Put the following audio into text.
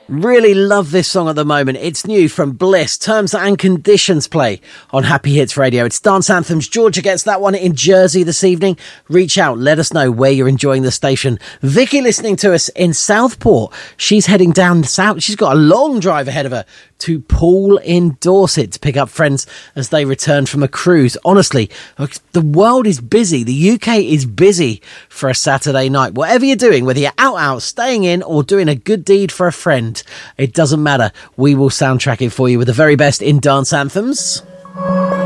Really love this song at the moment. It's new from Bliss. Terms and conditions play on Happy Hits Radio. It's Dance Anthems. Georgia gets that one in Jersey this evening. Reach out. Let us know where you're enjoying the station. Vicky listening to us in Southport. She's heading down south. She's got a long drive ahead of her to Poole in Dorset to pick up friends as they return from a cruise. Honestly, the world is busy. The UK is busy for a Saturday night. Whatever you're doing, whether you're out, staying in or doing a good deed for a friend, it doesn't matter. We will soundtrack it for you with the very best in dance anthems.